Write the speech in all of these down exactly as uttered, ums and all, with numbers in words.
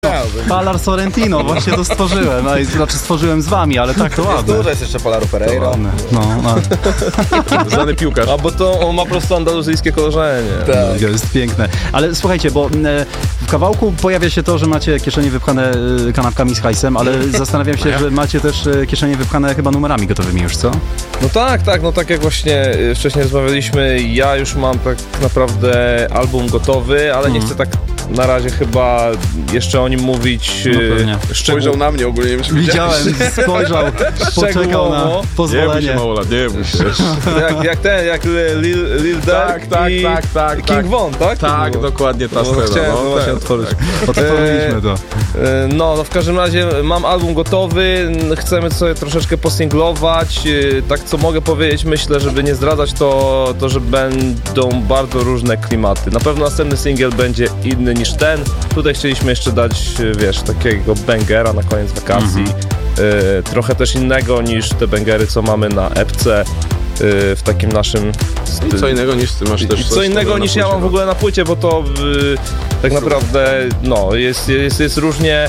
Palar Sorrentino, właśnie to stworzyłem, no i znaczy stworzyłem z wami, ale tak to ładne. Dużo jest jeszcze Polaru Pereira. No, no. Znany piłkarz. A bo to on ma po prostu andaluzyjskie korzenie. Tak. To jest piękne. Ale słuchajcie, bo e, w kawałku pojawia się to, że macie kieszenie wypchane e, kanapkami z hajsem, ale zastanawiam się, że macie też e, kieszenie wypchane chyba numerami gotowymi już, co? No tak, tak, no tak jak właśnie y, wcześniej rozmawialiśmy, ja już mam tak naprawdę album gotowy, ale mm. nie chcę tak na razie chyba jeszcze o nim mówić. No szczegół... Spojrzał na mnie ogólnie, nie wiem, czy widziałem, spojrzał, poczekał na pozwolenie. Nie bój się, Małolat, nie bój się. jak, jak ten, jak Lil, Lil Durk tak, tak, i tak, tak, King tak. Von, tak? Tak, dokładnie ta no, scena. Chciałem no, właśnie tak, otworzyć. tak. Otworzyliśmy to. No, no w każdym razie mam album gotowy, chcemy sobie troszeczkę posinglować, tak co mogę powiedzieć, myślę, żeby nie zdradzać to, to, że będą bardzo różne klimaty. Na pewno następny singiel będzie inny niż ten. Tutaj chcieliśmy jeszcze dać, wiesz, takiego bangera na koniec wakacji. Mm-hmm. y, trochę też innego niż te bangery, co mamy na epce. W takim naszym... I co innego niż ty masz też I coś co innego niż ja mam w ogóle na płycie, bo to yy, tak naprawdę no, jest, jest, jest różnie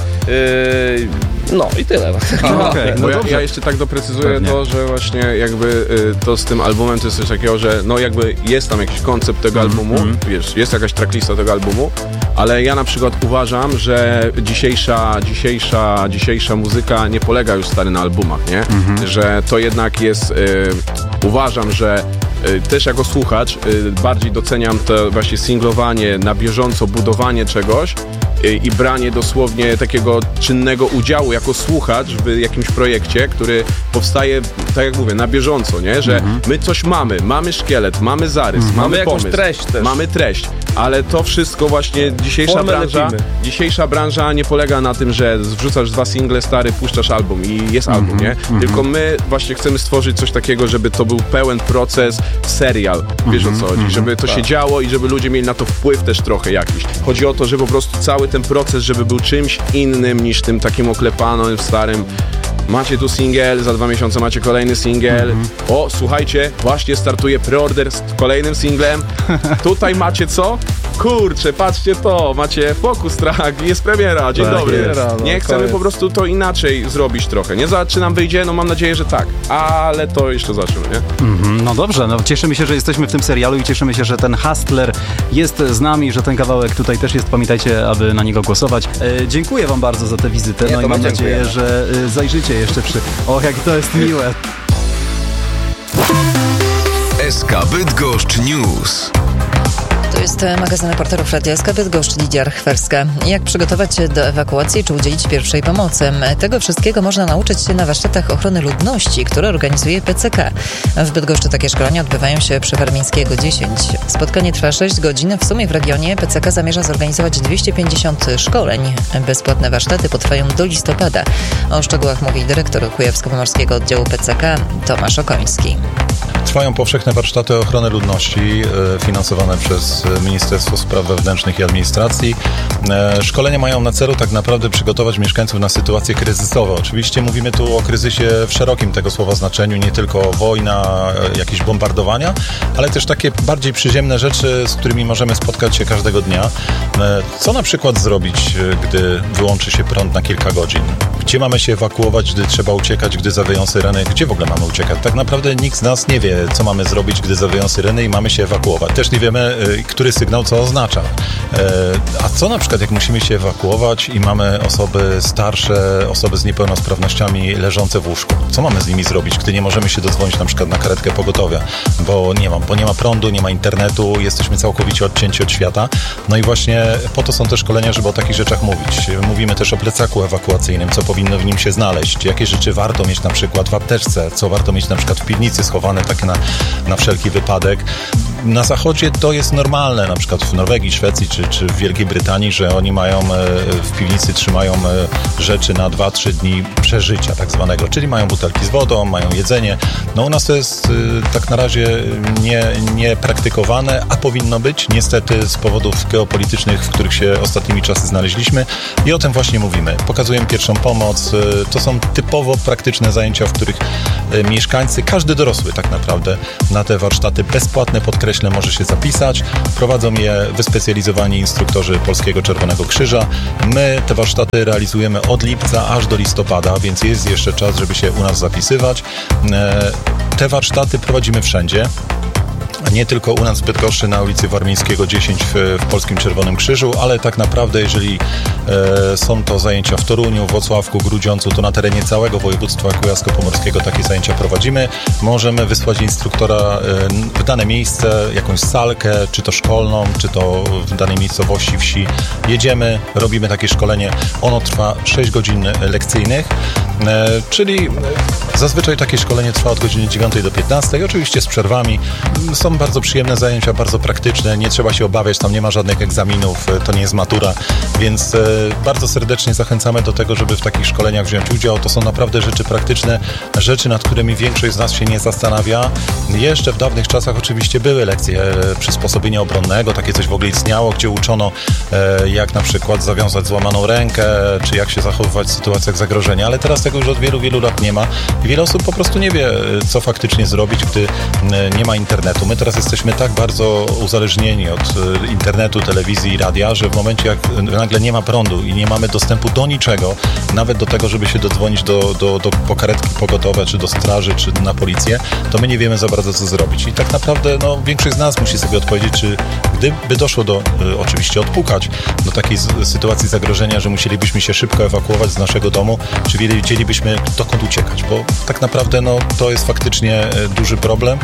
yy, no i tyle. Aha, okay, no no ja, dobrze. ja jeszcze tak doprecyzuję Pewnie. to, że właśnie jakby y, to z tym albumem to jest coś takiego, że no jakby jest tam jakiś koncept tego mm, albumu, mm. wiesz, jest jakaś tracklista tego albumu, ale ja na przykład uważam, że dzisiejsza, dzisiejsza, dzisiejsza muzyka nie polega już stary na albumach, nie? Mm-hmm. Że to jednak jest, y, uważam, że y, też jako słuchacz y, bardziej doceniam to właśnie singlowanie, na bieżąco budowanie czegoś, i branie dosłownie takiego czynnego udziału jako słuchacz w jakimś projekcie, który powstaje, tak jak mówię, na bieżąco, nie? Że mhm. my coś mamy, mamy szkielet, mamy zarys, mhm. mamy, mamy jakąś pomysł, treść też. mamy treść, ale to wszystko właśnie dzisiejsza Formę branża, lepimy. dzisiejsza branża nie polega na tym, że wrzucasz dwa single, stary, puszczasz album i jest album, nie? Mhm. Tylko my właśnie chcemy stworzyć coś takiego, żeby to był pełen proces, serial, wiesz o co chodzi, żeby to się działo i żeby ludzie mieli na to wpływ też trochę jakiś. Chodzi o to, że po prostu cały ten proces, żeby był czymś innym niż tym takim oklepanym, starym. Macie tu singiel, za dwa miesiące macie kolejny singiel. Mm-hmm. O, słuchajcie, właśnie startuje preorder z kolejnym singlem. Tutaj macie co? Kurczę, patrzcie to, macie Focus Track, jest premiera, dzień tak dobry. Jest. Nie, chcemy po prostu to inaczej zrobić trochę. Nie za czy nam wyjdzie, no mam nadzieję, że tak. Ale to jeszcze zobaczymy, nie? Mm-hmm. No dobrze, no cieszymy się, że jesteśmy w tym serialu i cieszymy się, że ten Hustler jest z nami, że ten kawałek tutaj też jest. Pamiętajcie, aby na niego głosować. E, dziękuję wam bardzo za tę wizytę. Nie, no i mam dziękuję. nadzieję, że e, zajrzycie jeszcze przy... Och, jak to jest miłe. S K Bydgoszcz News. To jest magazyn reporterów Radia S K Bydgoszcz, Lidia Rchwerska. Jak przygotować się do ewakuacji czy udzielić pierwszej pomocy? Tego wszystkiego można nauczyć się na warsztatach ochrony ludności, które organizuje P C K. W Bydgoszczy takie szkolenia odbywają się przy Warmińskiego dziesięć. Spotkanie trwa sześć godzin. W sumie w regionie P C K zamierza zorganizować dwieście pięćdziesiąt szkoleń. Bezpłatne warsztaty potrwają do listopada. O szczegółach mówi dyrektor Kujawsko-Pomorskiego Oddziału P C K Tomasz Okoński. Trwają powszechne warsztaty ochrony ludności finansowane przez Ministerstwo Spraw Wewnętrznych i Administracji. Szkolenia mają na celu tak naprawdę przygotować mieszkańców na sytuacje kryzysowe. Oczywiście mówimy tu o kryzysie w szerokim tego słowa znaczeniu, nie tylko wojna, jakieś bombardowania, ale też takie bardziej przyziemne rzeczy, z którymi możemy spotkać się każdego dnia. Co na przykład zrobić, gdy wyłączy się prąd na kilka godzin? Gdzie mamy się ewakuować, gdy trzeba uciekać, gdy zawieją syreny? Gdzie w ogóle mamy uciekać? Tak naprawdę nikt z nas nie wie, co mamy zrobić, gdy zawieją syreny i mamy się ewakuować. Też nie wiemy, który sygnał co oznacza. A co na przykład, jak musimy się ewakuować i mamy osoby starsze, osoby z niepełnosprawnościami leżące w łóżku? Co mamy z nimi zrobić, gdy nie możemy się dodzwonić na przykład na karetkę pogotowia? Bo nie ma, bo nie ma prądu, nie ma internetu, jesteśmy całkowicie odcięci od świata. No i właśnie po to są te szkolenia, żeby o takich rzeczach mówić. Mówimy też o plecaku ewakuacyjnym, co powinno w nim się znaleźć, jakie rzeczy warto mieć na przykład w apteczce, co warto mieć na przykład w piwnicy schowane, takie na, na wszelki wypadek. Na zachodzie to jest normalne, na przykład w Norwegii, Szwecji czy, czy w Wielkiej Brytanii, że oni mają w piwnicy, trzymają rzeczy na dwa trzy dni przeżycia tak zwanego, czyli mają butelki z wodą, mają jedzenie. No u nas to jest tak na razie nie, nie praktykowane, a powinno być niestety z powodów geopolitycznych, w których się ostatnimi czasy znaleźliśmy i o tym właśnie mówimy. Pokazujemy pierwszą pomoc. To są typowo praktyczne zajęcia, w których mieszkańcy, każdy dorosły tak naprawdę na te warsztaty bezpłatne, podkreślam, podkreślę, może się zapisać. Prowadzą je wyspecjalizowani instruktorzy Polskiego Czerwonego Krzyża. My te warsztaty realizujemy od lipca aż do listopada, więc jest jeszcze czas, żeby się u nas zapisywać. Te warsztaty prowadzimy wszędzie. Nie tylko u nas w Bydgoszczy na ulicy Warmińskiego dziesięć w, w Polskim Czerwonym Krzyżu, ale tak naprawdę jeżeli e, są to zajęcia w Toruniu, Włocławku, Grudziądzu, to na terenie całego województwa kujawsko-pomorskiego takie zajęcia prowadzimy. Możemy wysłać instruktora e, w dane miejsce, jakąś salkę, czy to szkolną, czy to w danej miejscowości, wsi. Jedziemy, robimy takie szkolenie. Ono trwa sześć godzin lekcyjnych, e, czyli zazwyczaj takie szkolenie trwa od godziny dziewiątej do piętnastej, oczywiście z przerwami. Są bardzo przyjemne zajęcia, bardzo praktyczne, nie trzeba się obawiać, tam nie ma żadnych egzaminów, to nie jest matura, więc e, bardzo serdecznie zachęcamy do tego, żeby w takich szkoleniach wziąć udział. To są naprawdę rzeczy praktyczne, rzeczy, nad którymi większość z nas się nie zastanawia. Jeszcze w dawnych czasach oczywiście były lekcje e, przysposobienia obronnego, takie coś w ogóle istniało, gdzie uczono e, jak na przykład zawiązać złamaną rękę, czy jak się zachowywać w sytuacjach zagrożenia, ale teraz tego już od wielu, wielu lat nie ma i wiele osób po prostu nie wie, co faktycznie zrobić, gdy e, nie ma internetu. My teraz jesteśmy tak bardzo uzależnieni od internetu, telewizji i radia, że w momencie jak nagle nie ma prądu i nie mamy dostępu do niczego, nawet do tego, żeby się dodzwonić do, do, do po karetki pogotowe, czy do straży, czy na policję, to my nie wiemy za bardzo, co zrobić. I tak naprawdę no, większość z nas musi sobie odpowiedzieć, czy gdyby doszło do, y, oczywiście odpukać, do takiej z, sytuacji zagrożenia, że musielibyśmy się szybko ewakuować z naszego domu, czy wiedzielibyśmy, dokąd uciekać, bo tak naprawdę no, to jest faktycznie y, duży problem.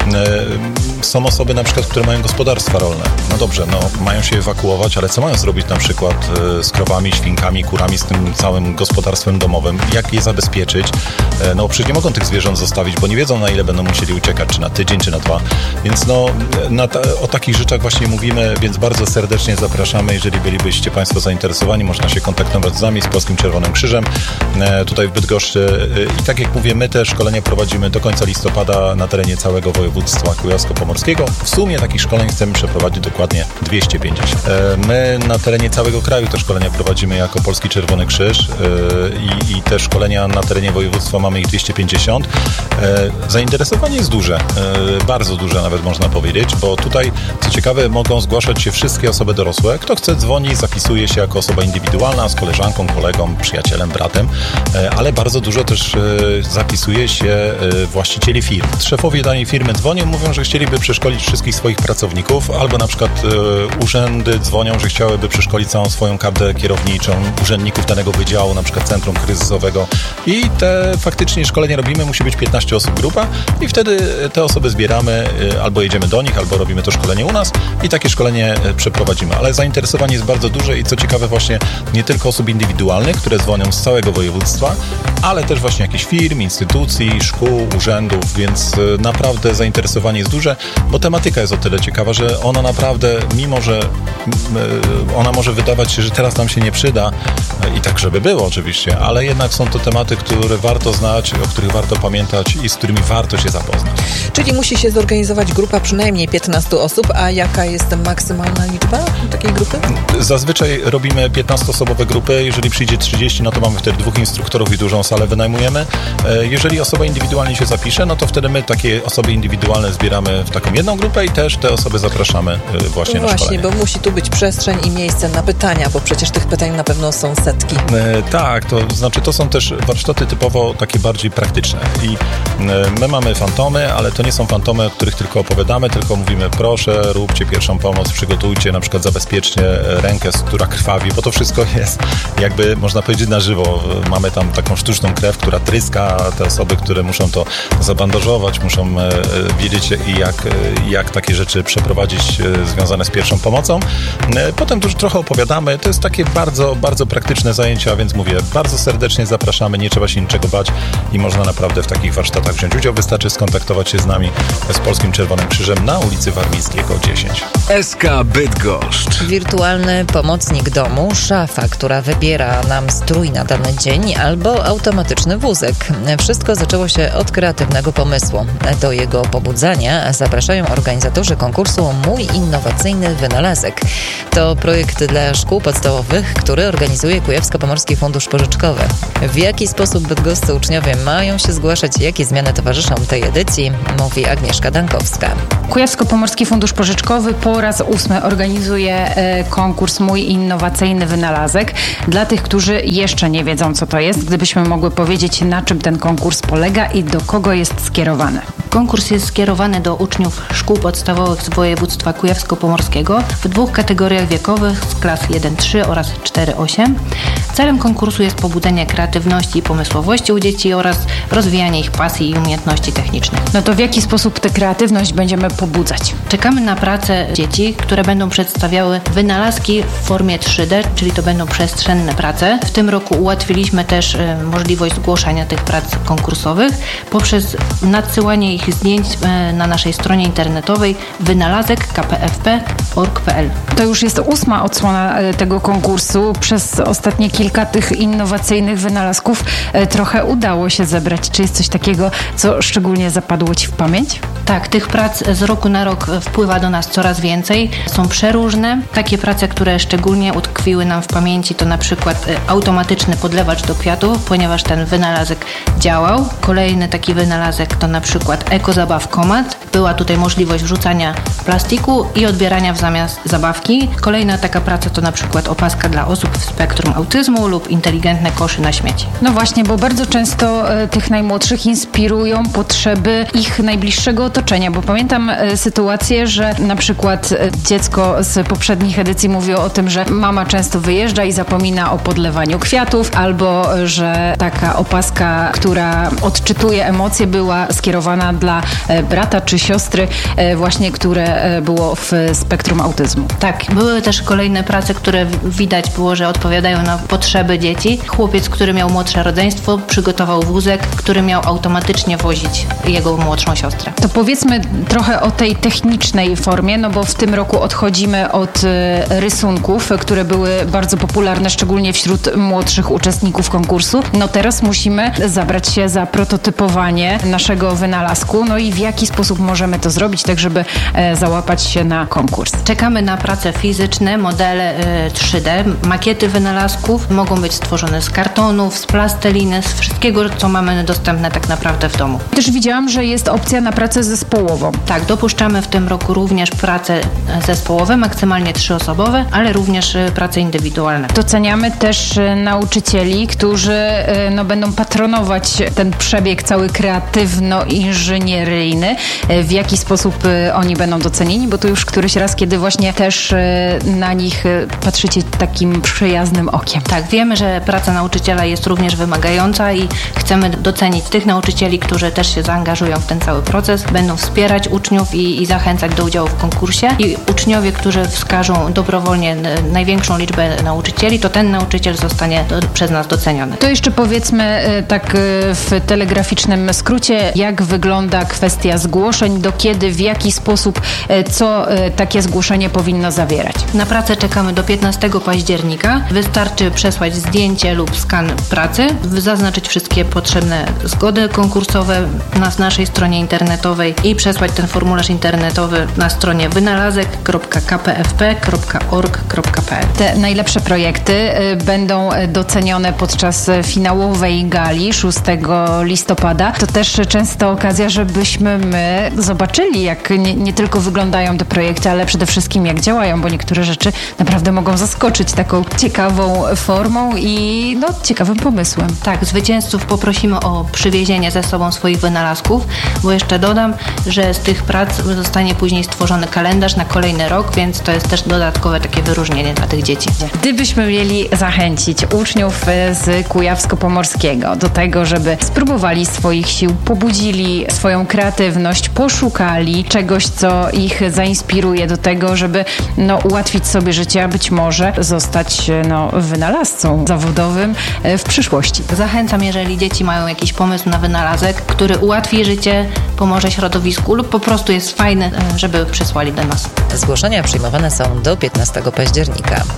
Y, Są osoby na przykład, które mają gospodarstwa rolne. No dobrze, no mają się ewakuować, ale co mają zrobić na przykład z krowami, świnkami, kurami, z tym całym gospodarstwem domowym? Jak je zabezpieczyć? No przecież nie mogą tych zwierząt zostawić, bo nie wiedzą, na ile będą musieli uciekać, czy na tydzień, czy na dwa. Więc no na ta, o takich rzeczach właśnie mówimy, więc bardzo serdecznie zapraszamy. Jeżeli bylibyście Państwo zainteresowani, można się kontaktować z nami, z Polskim Czerwonym Krzyżem, tutaj w Bydgoszczy. I tak jak mówię, my te szkolenia prowadzimy do końca listopada na terenie całego województwa kujawsko-pomorskiego. W sumie takich szkoleń chcemy przeprowadzić dokładnie dwieście pięćdziesiąt. My na terenie całego kraju te szkolenia prowadzimy jako Polski Czerwony Krzyż i, i te szkolenia na terenie województwa mamy ich dwieście pięćdziesiąt. Zainteresowanie jest duże, bardzo duże nawet można powiedzieć, bo tutaj co ciekawe mogą zgłaszać się wszystkie osoby dorosłe. Kto chce dzwoni, zapisuje się jako osoba indywidualna z koleżanką, kolegą, przyjacielem, bratem, ale bardzo dużo też zapisuje się właścicieli firm. Szefowie danej firmy dzwonią, mówią, że chcieliby przeszkolić wszystkich swoich pracowników, albo na przykład e, urzędy dzwonią, że chciałyby przeszkolić całą swoją kadrę kierowniczą, urzędników danego wydziału, na przykład centrum kryzysowego i te faktycznie szkolenie robimy, musi być piętnaście osób grupa i wtedy te osoby zbieramy, e, albo jedziemy do nich, albo robimy to szkolenie u nas i takie szkolenie e, przeprowadzimy, ale zainteresowanie jest bardzo duże i co ciekawe właśnie nie tylko osób indywidualnych, które dzwonią z całego województwa, ale też właśnie jakichś firm, instytucji, szkół, urzędów, więc e, naprawdę zainteresowanie jest duże, bo tematyka jest o tyle ciekawa, że ona naprawdę, mimo że ona może wydawać się, że teraz nam się nie przyda i tak, żeby było oczywiście, ale jednak są to tematy, które warto znać, o których warto pamiętać i z którymi warto się zapoznać. Czyli musi się zorganizować grupa przynajmniej piętnaście osób, a jaka jest maksymalna liczba takiej grupy? Zazwyczaj robimy piętnastoosobowe grupy, jeżeli przyjdzie trzydzieści, no to mamy wtedy dwóch instruktorów i dużą salę wynajmujemy. Jeżeli osoba indywidualnie się zapisze, no to wtedy my takie osoby indywidualne zbieramy w taką jedną grupę i też te osoby zapraszamy właśnie no na właśnie, szkolenie. bo musi tu być przestrzeń i miejsce na pytania, bo przecież tych pytań na pewno są setki. E, tak, to znaczy to są też warsztaty typowo takie bardziej praktyczne i e, my mamy fantomy, ale to nie są fantomy, o których tylko opowiadamy, tylko mówimy proszę, róbcie pierwszą pomoc, przygotujcie, na przykład zabezpieczcie rękę, która krwawi, bo to wszystko jest jakby, można powiedzieć, na żywo. Mamy tam taką sztuczną krew, która tryska, te osoby, które muszą to zabandażować, muszą e, wiedzieć jak, jak takie rzeczy przeprowadzić e, związane z pierwszą pomocą. E, potem już trochę opowiadamy. To jest takie bardzo, bardzo praktyczne zajęcia, więc mówię, bardzo serdecznie zapraszamy, nie trzeba się niczego bać i można naprawdę w takich warsztatach wziąć udział. Wystarczy skontaktować się z nami z Polskim Czerwonym Krzyżem na ulicy Warmińskiego dziesięć. S K Bydgoszcz. Wirtualny pomocnik domu, szafa, która wybiera nam strój na dany dzień, albo automatyczny wózek. Wszystko zaczęło się od kreatywnego pomysłu. Do jego pobudzania zabrał zapraszają organizatorzy konkursu Mój Innowacyjny Wynalazek. To projekt dla szkół podstawowych, który organizuje Kujawsko-Pomorski Fundusz Pożyczkowy. W jaki sposób bydgoscy uczniowie mają się zgłaszać, jakie zmiany towarzyszą tej edycji, mówi Agnieszka Dankowska. Kujawsko-Pomorski Fundusz Pożyczkowy po raz ósmy organizuje e, konkurs Mój Innowacyjny Wynalazek. Dla tych, którzy jeszcze nie wiedzą, co to jest, gdybyśmy mogły powiedzieć, na czym ten konkurs polega i do kogo jest skierowany. Konkurs jest skierowany do uczniów szkół podstawowych z województwa kujawsko-pomorskiego w dwóch kategoriach wiekowych z klas jeden trzy oraz cztery osiem. Celem konkursu jest pobudzenie kreatywności i pomysłowości u dzieci oraz rozwijanie ich pasji i umiejętności technicznych. No to w jaki sposób tę kreatywność będziemy pobudzać? Czekamy na pracę dzieci, które będą przedstawiały wynalazki w formie trzy D, czyli to będą przestrzenne prace. W tym roku ułatwiliśmy też y, możliwość zgłoszenia tych prac konkursowych poprzez nadsyłanie ich zdjęć y, na naszej stronie internetowej wynalazek kropka k p f p kropka org kropka p l. To już jest ósma odsłona y, tego konkursu. Przez ostatnie kilka tych innowacyjnych wynalazków y, trochę udało się zebrać. Czy jest coś takiego, co szczególnie zapadło Ci w pamięć? Tak, tych prac z roku na rok wpływa do nas coraz więcej. Są przeróżne. Takie prace, które szczególnie utkwiły nam w pamięci, to na przykład automatyczny podlewacz do kwiatów, ponieważ ten wynalazek działał. Kolejny taki wynalazek to na przykład ekozabawkomat. Była tutaj możliwość wrzucania plastiku i odbierania w zamiast zabawki. Kolejna taka praca to na przykład opaska dla osób w spektrum autyzmu lub inteligentne koszy na śmieci. No właśnie, bo bardzo często e, tych najmłodszych inspirują potrzeby ich najbliższego otoczenia, bo pamiętam e, sytuację, że na przykład e, dziecko z poprzednich edycji mówiło o tym, że mama często wyjeżdża i zapomina o podlewaniu kwiatów, albo e, że taka opaska, która odczytuje emocje, była skierowana dla e, brata czy siostry e, właśnie, które e, było w spektrum autyzmu. Tak, były też kolejne prace, które widać było, że odpowiadają na potrzeby dzieci. Chłopiec, który miał młodsze rodzeństwo, przygotował wózek, który miał automatycznie wozić jego młodszą siostrę. To powiedzmy trochę o tej technicznej formie, no bo w tym roku odchodzimy od rysunków, które były bardzo popularne, szczególnie wśród młodszych uczestników konkursu. No teraz musimy zabrać się za prototypowanie naszego wynalazku, no i w jaki sposób możemy to zrobić, tak żeby e, załapać się na konkurs. Czekamy na prace fizyczne, modele e, trzy D, makiety wynalazków mogą być stworzone z kartonów, z plasteliny, z wszystkiego, co mamy dostępne tak naprawdę w domu. Też widziałam, że jest opcja na pracę zespołową. Tak, dopuszczamy w tym roku również prace zespołowe, maksymalnie trzyosobowe, ale również prace indywidualne. Doceniamy też nauczycieli, którzy no, będą patronować ten przebieg cały kreatywno-inżynieryjny. W jaki sposób oni będą docenieni, bo to już któryś raz, kiedy właśnie też na nich patrzycie takim przyjaznym okiem. Tak, wiemy, że praca nauczyciela jest również wymagająca i chcemy docenić tych nauczycieli, którzy też się zaangażują w ten cały proces, będą wspierać uczniów i, i zachęcać do udziału w konkursie. I uczniowie, którzy wskażą dobrowolnie największą liczbę nauczycieli, to ten nauczyciel zostanie do, przez nas doceniony. To jeszcze powiedzmy tak w telegraficznym skrócie, jak wygląda kwestia zgłoszeń, do kiedy, w jaki sposób, co takie zgłoszenie powinno zawierać. Na pracę czekamy do piętnastego października. Wystarczy przesłać zdjęcie lub skan pracy, zaznaczyć wszystkie potrzebne zgody konkursowe na naszej stronie internetowej i przesłać ten formularz internetowy na stronie wynalazek kropka k p f p kropka org kropka p l. Te najlepsze projekty będą docenione podczas finałowej gali szóstego listopada. To też często okazja, żebyśmy my zobaczyli, jak nie, nie tylko wyglądają te projekty, ale przede wszystkim jak działają, bo niektóre rzeczy naprawdę mogą zaskoczyć taką ciekawą formą i no, ciekawym pomysłem. Tak, zwycięzców poprosimy o przywiezienie ze sobą swoich wynalazków, bo jeszcze dodam, że z tych prac zostanie później stworzony kalendarz na kolejny rok, więc to jest też dodatkowe takie wyróżnienie dla tych dzieci. Gdybyśmy mieli zachęcić uczniów z Kujawsko-Pomorskiego do tego, żeby spróbowali swoich sił, pobudzili swoją kreatywność, poszukali czegoś, co ich zainspiruje do tego, żeby no, ułatwić sobie życie, a być może zostać no, wynalazcą zawodowym w przyszłości. Zachęcam, jeżeli dzieci mają jakiś pomysł na wynalazek, który ułatwi życie, pomoże środowisku lub po prostu jest fajny, żeby przysłali do nas. Zgłoszenia przyjmowane są do piętnastego października.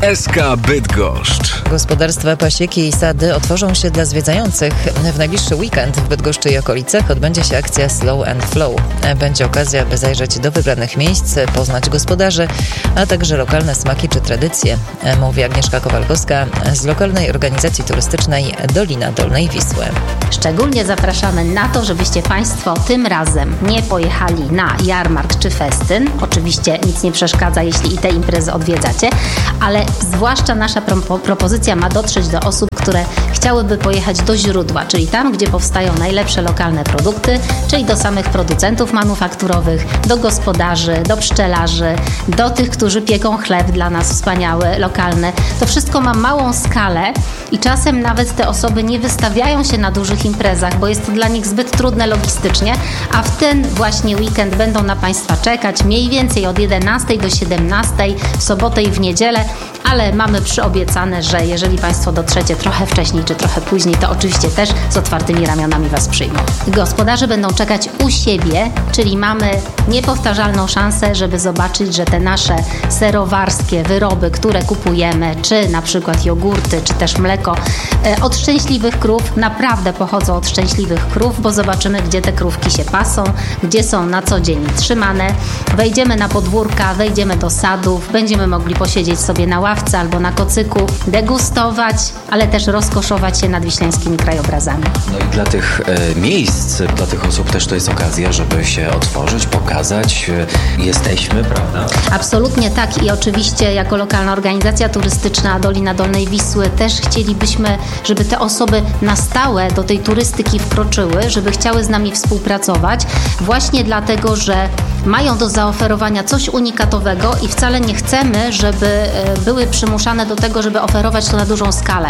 S K Bydgoszcz. Gospodarstwa, pasieki i sady otworzą się dla zwiedzających. W najbliższy weekend w Bydgoszczy i okolicach odbędzie się akcja Slow and Flow. Będzie okazja, by zajrzeć do wybranych miejsc, poznać gospodarzy, a także lokalne smaki czy tradycje, mówi Agnieszka Kowalkowska z lokalnej organizacji turystycznej Dolina Dolnej Wisły. Szczególnie zapraszamy na to, żebyście Państwo tym razem nie pojechali na jarmark czy festyn. Oczywiście nic nie przeszkadza, jeśli i te imprezy odwiedzacie, ale zwłaszcza nasza pro- propozycja ma dotrzeć do osób, które chciałyby pojechać do źródła, czyli tam, gdzie powstają najlepsze lokalne produkty, czyli do samych producentów manufakturowych, do gospodarzy, do pszczelarzy, do tych, którzy pieką chleb dla nas wspaniały, lokalny. To wszystko ma małą skalę i czasem nawet te osoby nie wystawiają się na dużych imprezach, bo jest to dla nich zbyt trudne logistycznie, a w ten właśnie weekend będą na Państwa czekać mniej więcej od jedenastej do siedemnastej, w sobotę i w niedzielę, ale mamy przyobiecane, że jeżeli Państwo dotrzecie trochę wcześniej czy trochę później, to oczywiście też z otwartymi ramionami Was przyjmą. Gospodarze będą czekać u siebie, czyli mamy niepowtarzalną szansę, żeby zobaczyć, że te nasze serowarskie wyroby, które kupujemy, czy na przykład jogurty, czy też mleko od szczęśliwych krów, naprawdę pochodzą od szczęśliwych krów, bo zobaczymy, gdzie te krówki się pasą, gdzie są na co dzień trzymane. Wejdziemy na podwórka, wejdziemy do sadów, będziemy mogli posiedzieć sobie na ławce albo na kocyku, degustować, ale też rozkoszować się nad wiślańskimi krajobrazami. No i dla tych e, miejsc, dla tych osób też to jest okazja, żeby się otworzyć, pokazać. E, jesteśmy, prawda? Absolutnie tak i oczywiście jako lokalna organizacja turystyczna Dolina Dolnej Wisły też chcielibyśmy, żeby te osoby na stałe do tej turystyki wkroczyły, żeby chciały z nami współpracować, właśnie dlatego, że mają do zaoferowania coś unikatowego i wcale nie chcemy, żeby były przymuszane do tego, żeby oferować to na dużą skalę.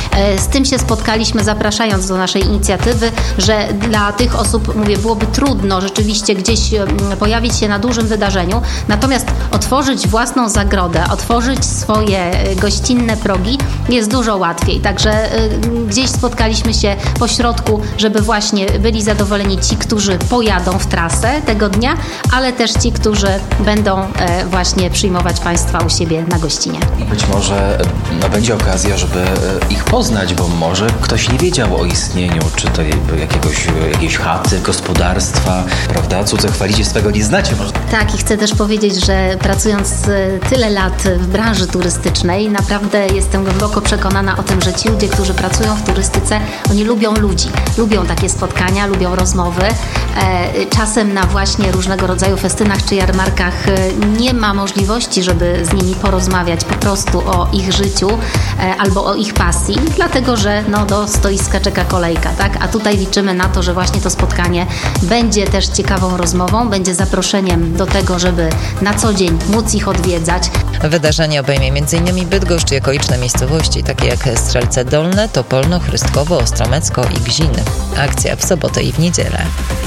Z tym się spotkaliśmy, zapraszając do naszej inicjatywy, że dla tych osób, mówię, byłoby trudno rzeczywiście gdzieś pojawić się na dużym wydarzeniu, natomiast otworzyć własną zagrodę, otworzyć swoje gościnne progi jest dużo łatwiej. Także gdzieś spotkaliśmy się po środku, żeby właśnie byli zadowoleni ci, którzy pojadą w trasę tego dnia, ale też ci, którzy będą właśnie przyjmować Państwa u siebie na gościnie. I być może no, będzie okazja, żeby ich poznać, bo może ktoś nie wiedział o istnieniu, czy to jakiegoś, jakiejś chaty, gospodarstwa, prawda? Cudze chwalicie, swego nie znacie. Może... Tak, i chcę też powiedzieć, że pracując tyle lat w branży turystycznej, naprawdę jestem głęboko przekonana o tym, że ci ludzie, którzy pracują w turystyce, oni lubią ludzi, lubią takie spotkania, lubią rozmowy. Czasem na właśnie różnego rodzaju festynach czy jarmarkach nie ma możliwości, żeby z nimi porozmawiać po prostu o ich życiu albo o ich pasji, dlatego że no, do stoiska czeka kolejka, tak? A tutaj liczymy na to, że właśnie to spotkanie będzie też ciekawą rozmową, będzie zaproszeniem do tego, żeby na co dzień móc ich odwiedzać. Wydarzenie obejmie m.in. Bydgoszcz i okoliczne miejscowości, takie jak Strzelce Dolne, Topolno, Chrystkowo, Ostromecko i Gzin. Akcja w sobotę i w niedzielę.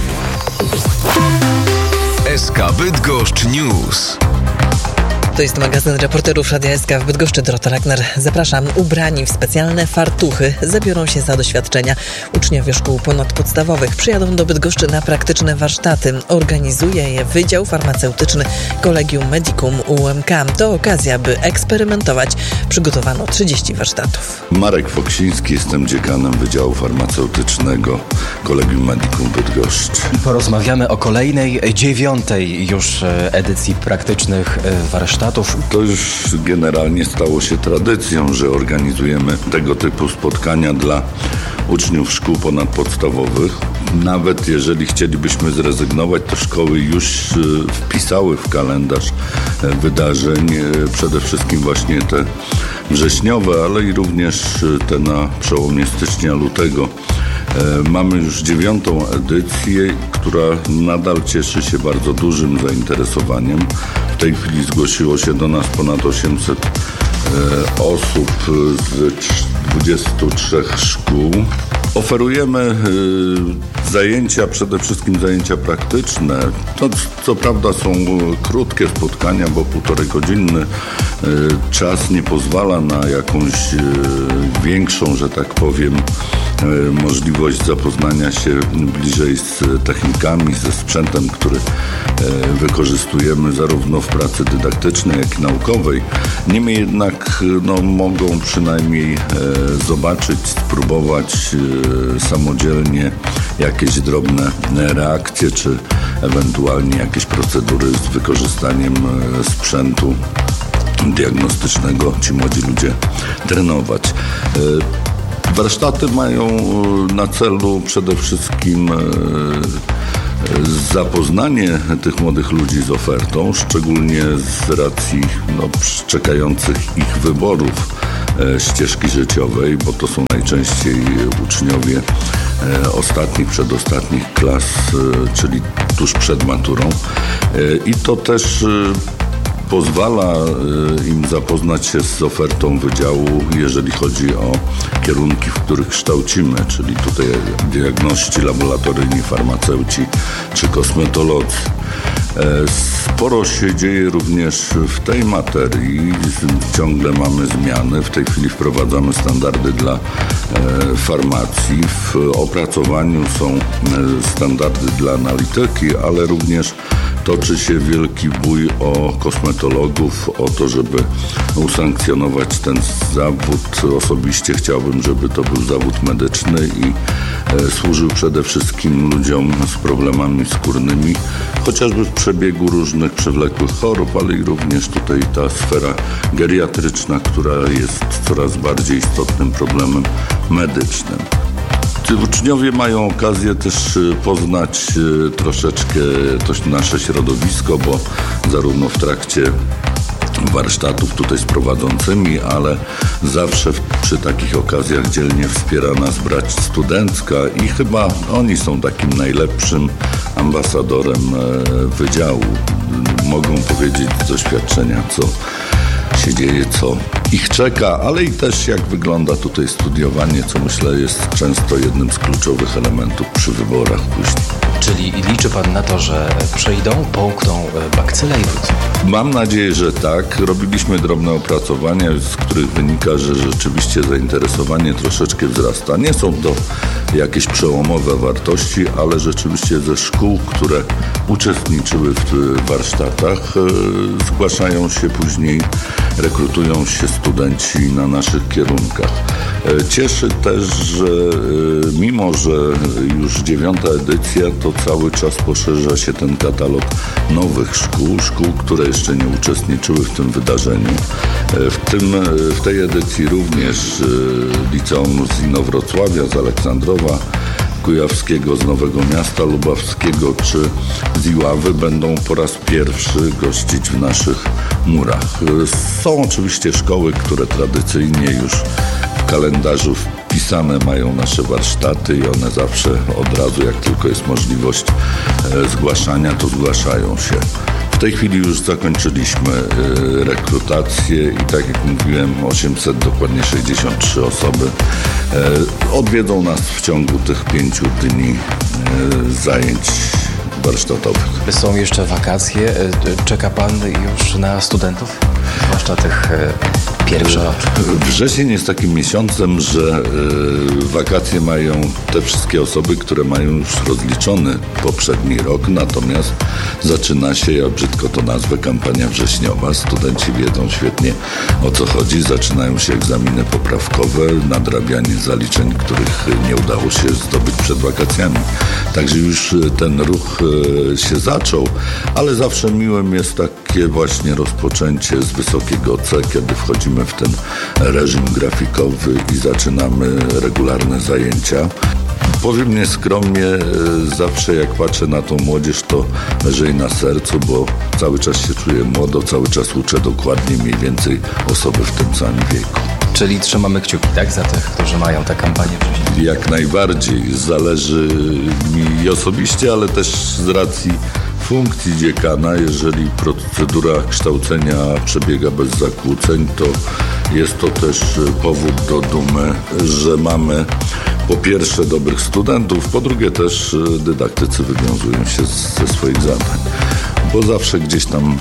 S K Bydgoszcz News. To jest magazyn reporterów Radia S K w Bydgoszczy. Dorota Ragnar. Zapraszam. Ubrani w specjalne fartuchy zabiorą się za doświadczenia. Uczniowie szkół ponadpodstawowych przyjadą do Bydgoszczy na praktyczne warsztaty. Organizuje je Wydział Farmaceutyczny Collegium Medicum U M K. To okazja, by eksperymentować. Przygotowano trzydzieści warsztatów. Marek Foksiński, jestem dziekanem Wydziału Farmaceutycznego Collegium Medicum Bydgoszcz. Porozmawiamy o kolejnej, dziewiątej już edycji praktycznych warsztatów. To już generalnie stało się tradycją, że organizujemy tego typu spotkania dla uczniów szkół ponadpodstawowych. Nawet jeżeli chcielibyśmy zrezygnować, to szkoły już wpisały w kalendarz wydarzeń przede wszystkim właśnie te wrześniowe, ale i również te na przełomie stycznia, lutego. Mamy już dziewiątą edycję, która nadal cieszy się bardzo dużym zainteresowaniem. W tej chwili zgłosiło się do nas ponad osiemset osób z dwudziestu trzech szkół. Oferujemy zajęcia, przede wszystkim zajęcia praktyczne. To co prawda są krótkie spotkania, bo półtorej godzinny czas nie pozwala na jakąś większą, że tak powiem, możliwość zapoznania się bliżej z technikami, ze sprzętem, który wykorzystujemy zarówno w pracy dydaktycznej, jak i naukowej. Niemniej jednak no, mogą przynajmniej zobaczyć, spróbować samodzielnie jakieś drobne reakcje, czy ewentualnie jakieś procedury z wykorzystaniem sprzętu diagnostycznego ci młodzi ludzie trenować. Warsztaty mają na celu przede wszystkim zapoznanie tych młodych ludzi z ofertą, szczególnie z racji no, czekających ich wyborów ścieżki życiowej, bo to są najczęściej uczniowie ostatnich, przedostatnich klas, czyli tuż przed maturą. I to też pozwala im zapoznać się z ofertą wydziału, jeżeli chodzi o kierunki, w których kształcimy, czyli tutaj diagności laboratoryjni, farmaceuci czy kosmetolodzy. Sporo się dzieje również w tej materii, ciągle mamy zmiany. W tej chwili wprowadzamy standardy dla farmacji. W opracowaniu są standardy dla analityki, ale również toczy się wielki bój o kosmetologów, o to, żeby usankcjonować ten zawód. Osobiście chciałbym, żeby to był zawód medyczny i służył przede wszystkim ludziom z problemami skórnymi, chociażby w przebiegu różnych przewlekłych chorób, ale i również tutaj ta sfera geriatryczna, która jest coraz bardziej istotnym problemem medycznym. Uczniowie mają okazję też poznać troszeczkę to nasze środowisko, bo zarówno w trakcie warsztatów tutaj z prowadzącymi, ale zawsze przy takich okazjach dzielnie wspiera nas brać studencka i chyba oni są takim najlepszym ambasadorem wydziału. Mogą powiedzieć z doświadczenia, co się dzieje, co ich czeka, ale i też jak wygląda tutaj studiowanie, co myślę jest często jednym z kluczowych elementów przy wyborach później. Czyli liczy Pan na to, że przejdą, połkną bakcylę i wrócą? Mam nadzieję, że tak. Robiliśmy drobne opracowania, z których wynika, że rzeczywiście zainteresowanie troszeczkę wzrasta. Nie są to jakieś przełomowe wartości, ale rzeczywiście ze szkół, które uczestniczyły w warsztatach, zgłaszają się później, rekrutują się studenci na naszych kierunkach. Cieszy też, że mimo, że już dziewiąta edycja, to cały czas poszerza się ten katalog nowych szkół, szkół, które jeszcze nie uczestniczyły w tym wydarzeniu. W, tym, w tej edycji również liceum z Inowrocławia, z Aleksandrowa Kujawskiego, z Nowego Miasta Lubawskiego czy z Iławy będą po raz pierwszy gościć w naszych murach. Są oczywiście szkoły, które tradycyjnie już w kalendarzu wpisane mają nasze warsztaty i one zawsze od razu, jak tylko jest możliwość zgłaszania, to zgłaszają się. W tej chwili już zakończyliśmy rekrutację i tak jak mówiłem, osiemset, dokładnie sześćdziesiąt trzy osoby odwiedzą nas w ciągu tych pięciu dni zajęć warsztatowych. Są jeszcze wakacje. Czeka Pan już na studentów? Zwłaszcza tych pierwszorocznych. Wrzesień jest takim miesiącem, że wakacje mają te wszystkie osoby, które mają już rozliczony poprzedni rok, natomiast zaczyna się, ja brzydko to nazwę, kampania wrześniowa. Studenci wiedzą świetnie, o co chodzi. Zaczynają się egzaminy poprawkowe, nadrabianie zaliczeń, których nie udało się zdobyć przed wakacjami. Także już ten ruch się zaczął, ale zawsze miłym jest takie właśnie rozpoczęcie z wysokiego C, kiedy wchodzimy w ten reżim grafikowy i zaczynamy regularne zajęcia. Powiem nieskromnie, zawsze jak patrzę na tą młodzież, to leży jej na sercu, bo cały czas się czuję młodo, cały czas uczę dokładnie mniej więcej osoby w tym samym wieku. Czyli trzymamy kciuki, tak, za tych, którzy mają tę kampanię wcześniej? Jak najbardziej. Zależy mi osobiście, ale też z racji funkcji dziekana, jeżeli procedura kształcenia przebiega bez zakłóceń, to jest to też powód do dumy, że mamy po pierwsze dobrych studentów, po drugie też dydaktycy wywiązują się ze swoich zadań, bo zawsze gdzieś tam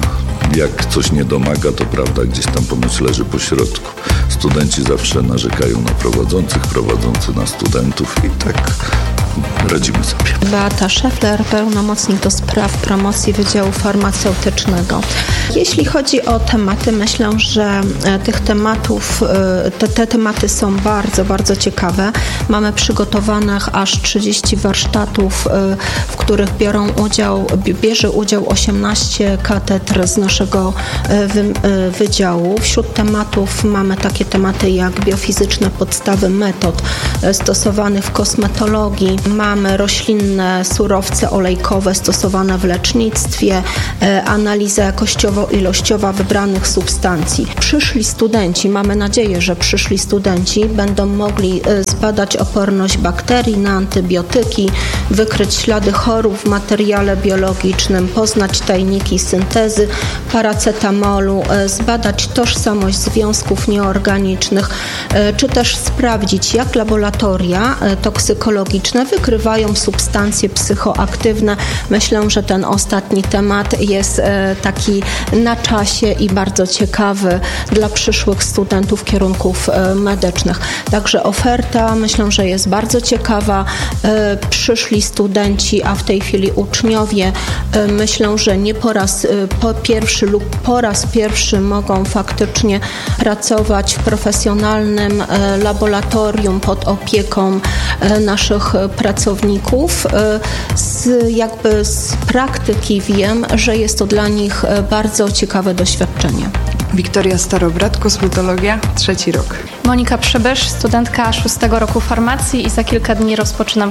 Jak coś nie domaga, to prawda gdzieś tam ponoć leży po środku. Studenci zawsze narzekają na prowadzących, prowadzący na studentów i tak radzimy sobie. Beata Szefler, pełnomocnik do spraw promocji Wydziału Farmaceutycznego. Jeśli chodzi o tematy, myślę, że tych tematów, te, te tematy są bardzo, bardzo ciekawe. Mamy przygotowanych aż trzydzieści warsztatów, w których biorą udział, bierze udział osiemnaście katedr z naszego wy, wydziału. Wśród tematów mamy takie tematy jak biofizyczne podstawy metod stosowanych w kosmetologii, mamy roślinne surowce olejkowe stosowane w lecznictwie, analiza jakościowo-ilościowa wybranych substancji. Przyszli studenci, mamy nadzieję, że przyszli studenci będą mogli zbadać oporność bakterii na antybiotyki, wykryć ślady chorób w materiale biologicznym, poznać tajniki syntezy paracetamolu, zbadać tożsamość związków nieorganicznych, czy też sprawdzić, jak laboratoria toksykologiczne wykrywają substancje psychoaktywne. Myślę, że ten ostatni temat jest taki na czasie i bardzo ciekawy dla przyszłych studentów kierunków medycznych. Także oferta myślę, że jest bardzo ciekawa. Przyszli studenci, a w tej chwili uczniowie, myślę, że nie po raz po pierwszy lub po raz pierwszy mogą faktycznie pracować w profesjonalnym laboratorium pod opieką naszych pracowników. Z, jakby z praktyki wiem, że jest to dla nich bardzo ciekawe doświadczenie. Wiktoria Starobrat, kosmetologia, trzeci rok. Monika Przybysz, studentka szóstego roku farmacji i za kilka dni rozpoczynam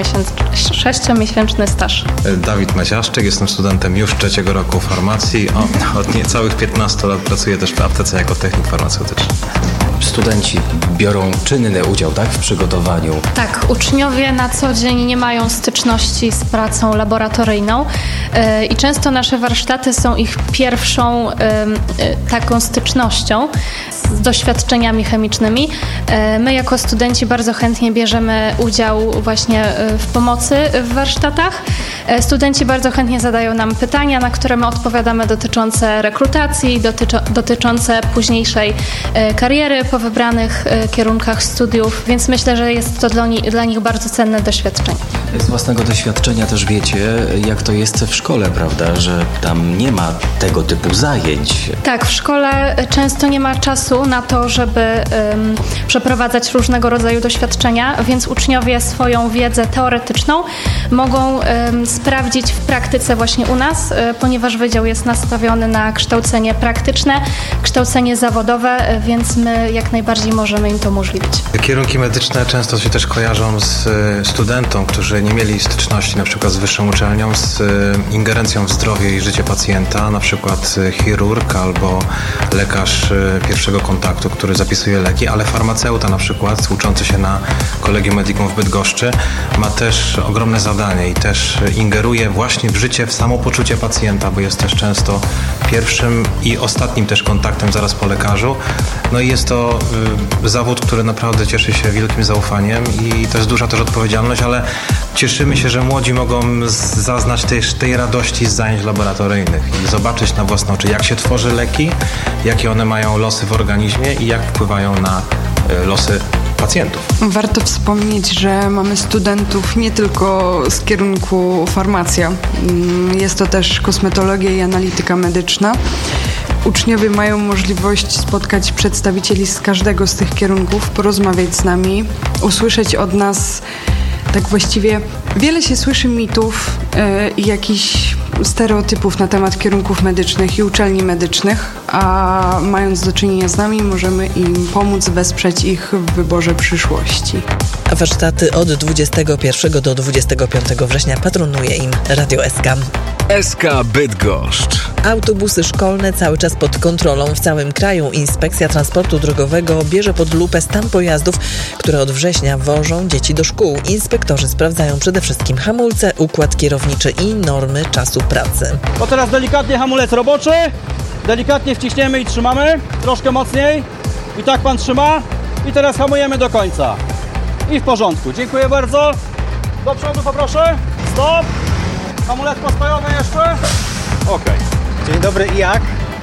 sześciomiesięczny staż. Dawid Maziaszczyk, jestem studentem już trzeciego roku farmacji. O, od niecałych piętnastu lat pracuję też w aptece jako technik farmaceutyczny. Studenci biorą czynny udział, tak, w przygotowaniu? Tak, uczniowie na co dzień nie mają styczności z pracą laboratoryjną yy, i często nasze warsztaty są ich pierwszą yy, yy, taką stycznością z doświadczeniami chemicznymi. Yy, my jako studenci bardzo chętnie bierzemy udział właśnie yy, w pomocy w warsztatach. Yy, studenci bardzo chętnie zadają nam pytania, na które my odpowiadamy, dotyczące rekrutacji, dotyczy, dotyczące późniejszej yy, kariery po wybranych y, kierunkach studiów, więc myślę, że jest to dla, ni- dla nich bardzo cenne doświadczenie. Z własnego doświadczenia też wiecie, jak to jest w szkole, prawda, że tam nie ma tego typu zajęć. Tak, w szkole często nie ma czasu na to, żeby ym, przeprowadzać różnego rodzaju doświadczenia, więc uczniowie swoją wiedzę teoretyczną mogą ym, sprawdzić w praktyce właśnie u nas, y, ponieważ wydział jest nastawiony na kształcenie praktyczne, kształcenie zawodowe, y, więc my jak najbardziej możemy im to umożliwić. Kierunki medyczne często się też kojarzą z studentom, którzy nie mieli styczności na przykład z wyższą uczelnią, z ingerencją w zdrowie i życie pacjenta, na przykład chirurg albo lekarz pierwszego kontaktu, który zapisuje leki, ale farmaceuta na przykład, uczący się na Collegium Medicum w Bydgoszczy, ma też ogromne zadanie i też ingeruje właśnie w życie, w samopoczucie pacjenta, bo jest też często pierwszym i ostatnim też kontaktem zaraz po lekarzu. No i jest to y, zawód, który naprawdę cieszy się wielkim zaufaniem i to jest duża też odpowiedzialność, ale cieszymy się, że młodzi mogą z- zaznać też tej radości z zajęć laboratoryjnych i zobaczyć na własne oczy, jak się tworzy leki, jakie one mają losy w organizmie i jak wpływają na y, losy pacjentów. Warto wspomnieć, że mamy studentów nie tylko z kierunku farmacja. Jest to też kosmetologia i analityka medyczna. Uczniowie mają możliwość spotkać przedstawicieli z każdego z tych kierunków, porozmawiać z nami, usłyszeć od nas tak właściwie wiele się słyszy mitów i yy, jakichś stereotypów na temat kierunków medycznych i uczelni medycznych, a mając do czynienia z nami możemy im pomóc, wesprzeć ich w wyborze przyszłości. Warsztaty od dwudziestego pierwszego do dwudziestego piątego września patronuje im Radio S K. S K Bydgoszcz. Autobusy szkolne cały czas pod kontrolą. W całym kraju Inspekcja Transportu Drogowego bierze pod lupę stan pojazdów, które od września wożą dzieci do szkół. Inspektorzy sprawdzają przede wszystkim hamulce, układ kierowniczy i normy czasu pracy. To teraz delikatnie hamulec roboczy, delikatnie wciśniemy i trzymamy, troszkę mocniej i tak pan trzyma i teraz hamujemy do końca. I w porządku, dziękuję bardzo. Do przodu poproszę, stop, hamulec postojowy jeszcze. Okej. Dzień dobry, i jak?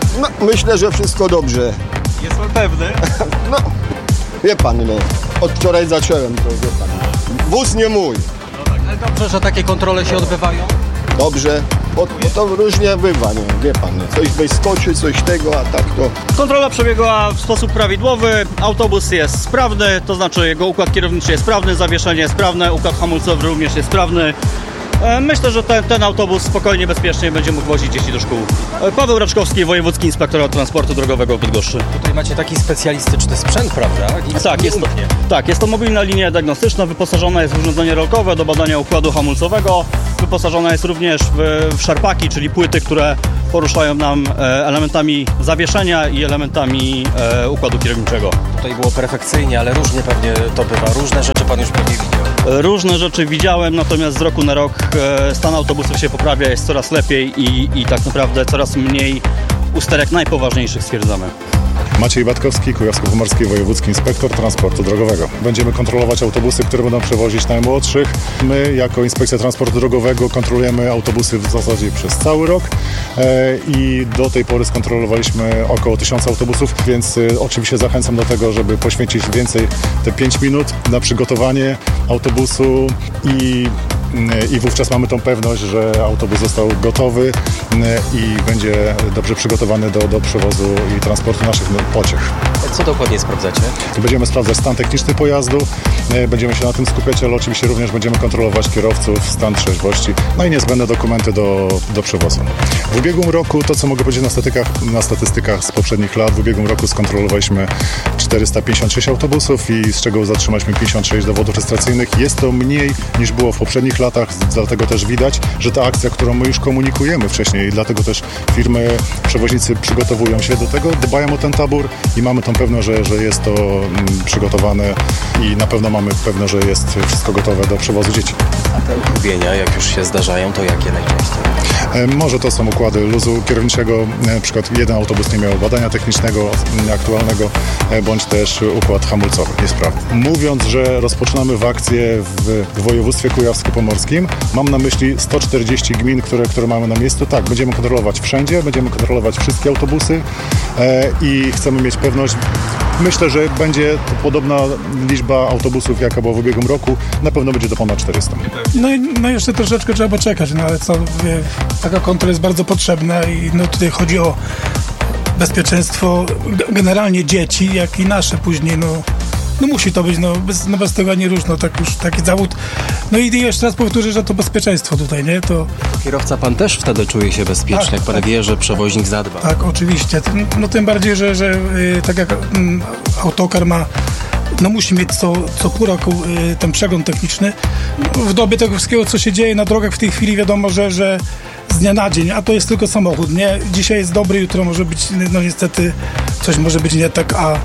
No, myślę, że wszystko dobrze. Jest pan pewny? No, wie pan, no, od wczoraj zacząłem, to wie pan. Wóz nie mój. No tak, ale dobrze, że takie kontrole się odbywają? Dobrze, bo, bo to różnie bywa, no, wie pan, no, coś wyskoczy, coś tego, a tak to... Kontrola przebiegła w sposób prawidłowy, autobus jest sprawny, to znaczy jego układ kierowniczy jest sprawny, zawieszenie jest sprawne, układ hamulcowy również jest sprawny. Myślę, że ten, ten autobus spokojnie, bezpiecznie będzie mógł wozić dzieci do szkół. Paweł Raczkowski, Wojewódzki Inspektorat Transportu Drogowego w Bydgoszczy. Tutaj macie taki specjalistyczny sprzęt, prawda? I tak, jest to, tak, jest to mobilna linia diagnostyczna, wyposażona jest w urządzenie rolkowe do badania układu hamulcowego. Wyposażona jest również w, w szarpaki, czyli płyty, które poruszają nam e, elementami zawieszenia i elementami e, układu kierowniczego. Tutaj było perfekcyjnie, ale różnie pewnie to bywa. Różne rzeczy pan już pewnie widział. Różne rzeczy widziałem, natomiast z roku na rok e, stan autobusów się poprawia, jest coraz lepiej i, i tak naprawdę coraz mniej usterek najpoważniejszych stwierdzamy. Maciej Batkowski, Kujawsko-Pomorski Wojewódzki Inspektor Transportu Drogowego. Będziemy kontrolować autobusy, które będą przewozić najmłodszych. My jako Inspekcja Transportu Drogowego kontrolujemy autobusy w zasadzie przez cały rok e, i do tej pory skontrolowaliśmy około tysiąca autobusów, więc e, oczywiście zachęcam do tego, żeby poświęcić więcej te pięć minut na przygotowanie autobusu i i wówczas mamy tą pewność, że autobus został gotowy i będzie dobrze przygotowany do, do przewozu i transportu naszych pociech. Co dokładnie sprawdzacie? Będziemy sprawdzać stan techniczny pojazdu, będziemy się na tym skupiać, ale oczywiście również będziemy kontrolować kierowców, stan trzeźwości, no i niezbędne dokumenty do, do przewozu. W ubiegłym roku, to co mogę powiedzieć na statystykach, na statystykach z poprzednich lat, w ubiegłym roku skontrolowaliśmy czterysta pięćdziesiąt sześć autobusów i z czego zatrzymaliśmy pięćdziesiąt sześć dowodów rejestracyjnych. Jest to mniej niż było w poprzednich latach, dlatego też widać, że ta akcja, którą my już komunikujemy wcześniej i dlatego też firmy, przewoźnicy przygotowują się do tego, dbają o ten tabór i mamy tą pewność, że, że jest to mm, przygotowane i na pewno mamy pewność, że jest wszystko gotowe do przewozu dzieci. A te uchybienia, jak już się zdarzają, to jakie najczęściej? E, może to są układy luzu kierowniczego, na przykład jeden autobus nie miał badania technicznego aktualnego, e, bądź też układ hamulcowy, jest prawda. Mówiąc, że rozpoczynamy w akcję w województwie kujawsko-pomorskim, mam na myśli sto czterdzieści gmin, które, które mamy na miejscu. Tak, będziemy kontrolować wszędzie, będziemy kontrolować wszystkie autobusy e, i chcemy mieć pewność. Myślę, że będzie to podobna liczba autobusów, jaka była w ubiegłym roku. Na pewno będzie to ponad czterysta. No i no jeszcze troszeczkę trzeba poczekać, no ale co, wie, taka kontrola jest bardzo potrzebna i no tutaj chodzi o bezpieczeństwo generalnie dzieci, jak i nasze później, no. No musi to być, no bez, no bez tego nie rusz, no tak już taki zawód. No i jeszcze raz powtórzę, że to bezpieczeństwo tutaj, nie? To... Kierowca pan też wtedy czuje się bezpiecznie, tak, jak pan tak. wie, że przewoźnik zadba. Tak, oczywiście. No tym bardziej, że, że yy, tak jak yy, autokar ma, no musi mieć co, co pół roku yy, ten przegląd techniczny. W dobie tego wszystkiego, co się dzieje na drogach w tej chwili, wiadomo, że, że z dnia na dzień, a to jest tylko samochód, nie? Dzisiaj jest dobry, jutro może być, no niestety coś może być nie tak, a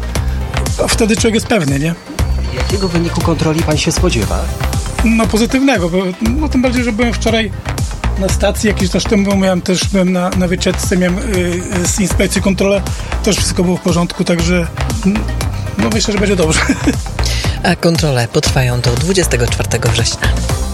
A wtedy człowiek jest pewny, nie? Jakiego wyniku kontroli pan się spodziewa? No pozytywnego, bo no tym bardziej, że byłem wczoraj na stacji, jakiś czas temu miałem też, byłem na, na wycieczce, miałem y, z inspekcji kontrolę, też wszystko było w porządku, także no myślę, że będzie dobrze. A kontrole potrwają do dwudziestego czwartego września.